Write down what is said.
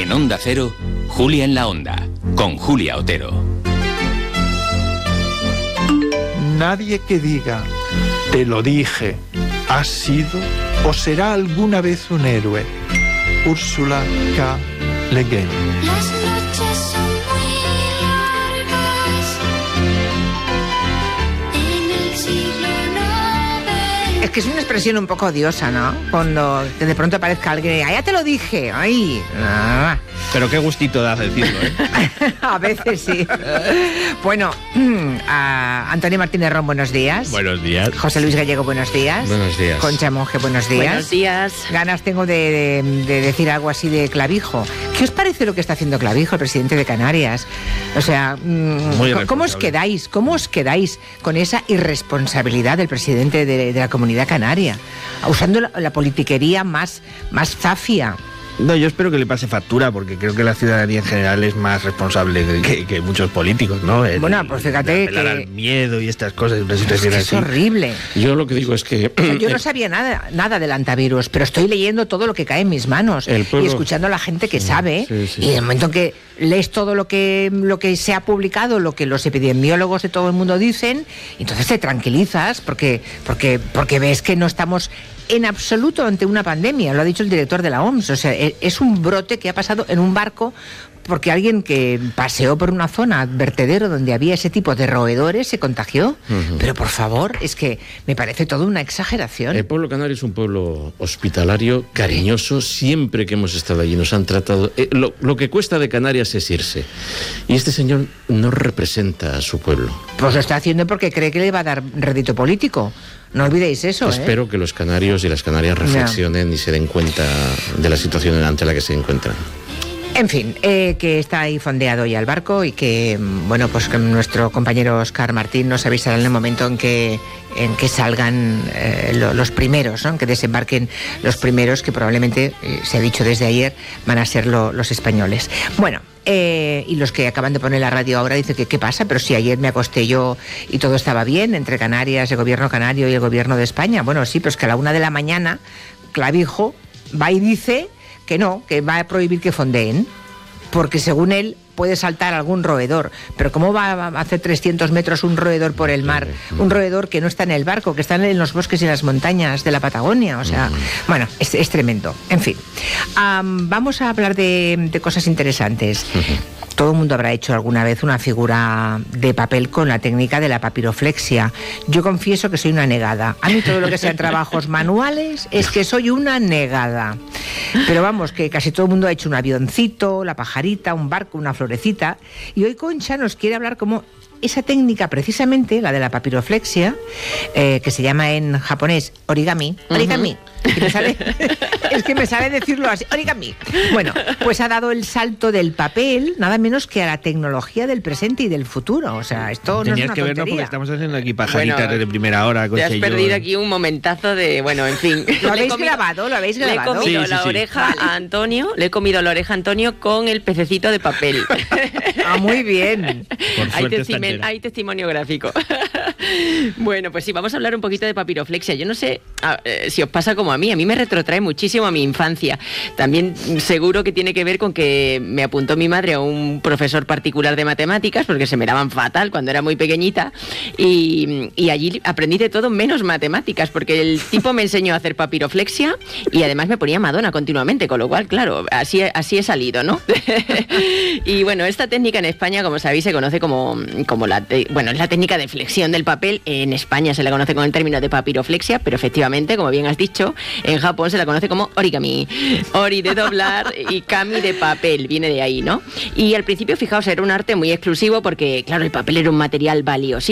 En Onda Cero, Julia en la Onda, con Julia Otero. Nadie que diga, te lo dije, has sido o será alguna vez un héroe. Úrsula K. Le Guin. Las noches son muy largas en el siglo IX. Es que es una expresión un poco odiosa, ¿no? Cuando de pronto aparezca alguien y ya te lo dije, ¡ay! Pero qué gustito da decirlo, ¿eh? A veces sí. Bueno, a Antonio Martínez Ron, buenos días. Buenos días. José Luis Gallego, buenos días. Buenos días. Concha Monge, buenos días. Buenos días. Ganas tengo de decir algo así de Clavijo. ¿Qué os parece lo que está haciendo Clavijo, el presidente de Canarias? O sea, ¿cómo os quedáis? ¿Cómo os quedáis con esa irresponsabilidad del presidente de la Comunidad Canaria? Usando la politiquería más zafia. No, yo espero que le pase factura, porque creo que la ciudadanía en general es más responsable que muchos políticos, ¿no? Bueno, pues fíjate apelar al miedo y estas cosas. Una es situación que es así. horrible. Yo lo que digo es que... O sea, yo no sabía nada del antivirus, pero estoy leyendo todo lo que cae en mis manos y escuchando a la gente que sabe. Sí. Y en el momento en que lees todo lo que se ha publicado, lo que los epidemiólogos de todo el mundo dicen, entonces te tranquilizas porque ves que no estamos en absoluto ante una pandemia. Lo ha dicho el director de la OMS. O sea, es un brote que ha pasado en un barco porque alguien que paseó por una zona, vertedero, donde había ese tipo de roedores, se contagió. Uh-huh. Pero por favor, es que me parece todo una exageración. El pueblo canario es un pueblo hospitalario, cariñoso. Siempre que hemos estado allí nos han tratado... Lo que cuesta de Canarias es irse. Y este señor no representa a su pueblo. Pues lo está haciendo porque cree que le va a dar rédito político. No olvidéis eso. Espero que los canarios y las canarias reflexionen y se den cuenta de la situación ante la que se encuentran. En fin, que está ahí fondeado ya el barco y que, bueno, pues que nuestro compañero Óscar Martín nos avisará en el momento en que salgan los primeros, ¿no? En que desembarquen los primeros, que probablemente, se ha dicho desde ayer, van a ser los españoles. Bueno, y los que acaban de poner la radio ahora dicen que qué pasa, pero si ayer me acosté yo y todo estaba bien entre Canarias, el gobierno canario y el gobierno de España. Bueno, sí, pero es que a la 1 de la mañana Clavijo va y dice que no, que va a prohibir que fondeen, porque según él puede saltar algún roedor. Pero ¿cómo va a hacer 300 metros un roedor por el mar? Un roedor que no está en el barco, que está en los bosques y las montañas de la Patagonia. O sea, bueno, es tremendo. En fin, vamos a hablar de cosas interesantes. Todo el mundo habrá hecho alguna vez una figura de papel con la técnica de la papiroflexia. Yo confieso que soy una negada. A mí todo lo que sean trabajos manuales es que soy una negada. Pero vamos, que casi todo el mundo ha hecho un avioncito, la pajarita, un barco, una florecita. Y hoy Concha nos quiere hablar como esa técnica, precisamente, la de la papiroflexia, que se llama en japonés origami. Origami. Es que me sale decirlo así, origami. Bueno, pues ha dado el salto del papel, nada menos que a la tecnología del presente y del futuro. O sea, esto no es una que verlo tontería. Porque estamos haciendo aquí pajaritas desde primera hora. Te has perdido aquí un momentazo de... Bueno, en fin. ¿Lo habéis grabado? Le he comido la oreja a Antonio, le he comido la oreja a Antonio con el pececito de papel. Ah, muy bien. Hay testimonio gráfico. Bueno, pues sí, vamos a hablar un poquito de papiroflexia. Yo no sé si os pasa como a mí me retrotrae muchísimo a mi infancia. También seguro que tiene que ver con que me apuntó mi madre a un profesor particular de matemáticas, porque se me daban fatal cuando era muy pequeñita, y allí aprendí de todo menos matemáticas, porque el tipo me enseñó a hacer papiroflexia y además me ponía Madonna continuamente, con lo cual, claro, así he salido, ¿no? Y bueno, esta técnica en España, como sabéis, se conoce como es la técnica de flexión del papel. En España se la conoce con el término de papiroflexia, pero efectivamente, como bien has dicho, en Japón se la conoce como origami. Ori de doblar y kami de papel, viene de ahí, ¿no? Y al principio, fijaos, era un arte muy exclusivo porque, claro, el papel era un material valioso.